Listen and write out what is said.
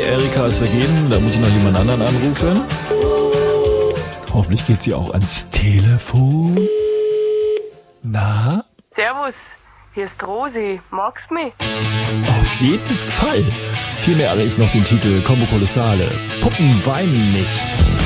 Erika ist vergeben, da muss ich noch jemand anderen anrufen. Hoffentlich geht sie auch ans Telefon. Na? Servus, hier ist Rosi. Magst du mich? Auf jeden Fall. Vielmehr allerdings noch den Titel Combo Kolossale. Puppen weinen nicht.